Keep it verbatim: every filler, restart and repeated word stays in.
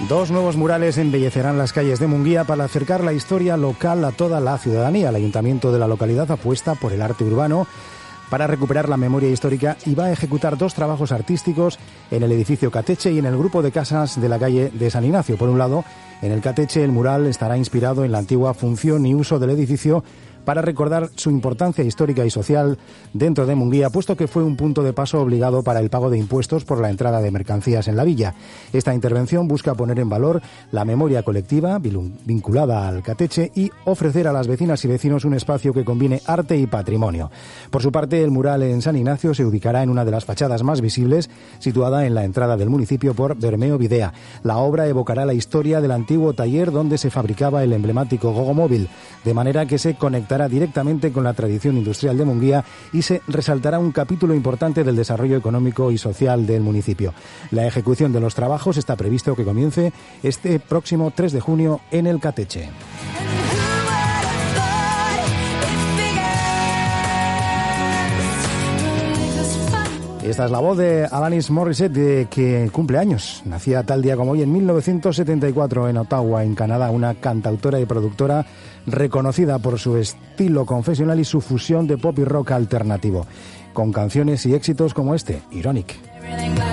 Dos nuevos murales embellecerán las calles de Munguía para acercar la historia local a toda la ciudadanía. El ayuntamiento de la localidad apuesta por el arte urbano para recuperar la memoria histórica y va a ejecutar dos trabajos artísticos en el edificio Cateche y en el grupo de casas de la calle de San Ignacio. Por un lado, en el Cateche el mural estará inspirado en la antigua función y uso del edificio para recordar su importancia histórica y social dentro de Munguía, puesto que fue un punto de paso obligado para el pago de impuestos por la entrada de mercancías en la villa. Esta intervención busca poner en valor la memoria colectiva vinculada al Cateche y ofrecer a las vecinas y vecinos un espacio que combine arte y patrimonio. Por su parte, el mural en San Ignacio se ubicará en una de las fachadas más visibles, situada en la entrada del municipio por Bermeo Videa. La obra evocará la historia del antiguo taller donde se fabricaba el emblemático gogomóvil, de manera que se conectará directamente con la tradición industrial de Munguía y se resaltará un capítulo importante del desarrollo económico y social del municipio. La ejecución de los trabajos está previsto que comience este próximo tres de junio en el Cateche. Esta es la voz de Alanis Morissette, de que cumple años. Nacía tal día como hoy en mil novecientos setenta y cuatro en Ottawa, en Canadá, una cantautora y productora reconocida por su estilo confesional y su fusión de pop y rock alternativo, con canciones y éxitos como este, Ironic.